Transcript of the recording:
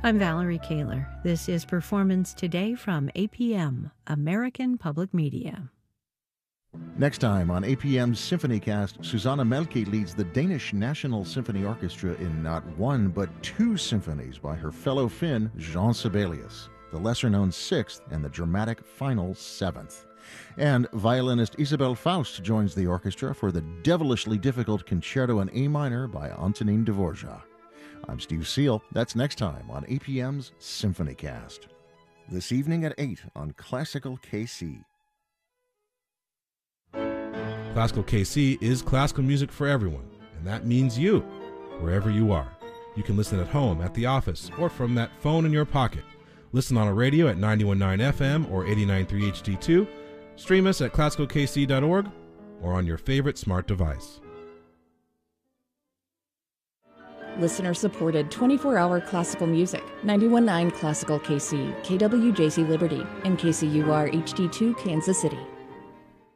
I'm Valerie Kaler. This is Performance Today from APM, American Public Media. Next time on APM's SymphonyCast, Susanna Melke leads the Danish National Symphony Orchestra in not one but two symphonies by her fellow Finn, Jean Sibelius, the lesser-known Sixth and the dramatic final Seventh. And violinist Isabelle Faust joins the orchestra for the devilishly difficult Concerto in A minor by Antonin Dvorak. I'm Steve Seal. That's next time on APM's SymphonyCast. This evening at 8 on Classical KC. Classical KC is classical music for everyone, and that means you, wherever you are. You can listen at home, at the office, or from that phone in your pocket. Listen on a radio at 91.9 FM or 89.3 HD2. Stream us at classicalkc.org or on your favorite smart device. Listener-supported 24-hour classical music. 91.9 Classical KC, KWJC Liberty, and KCUR HD2 Kansas City.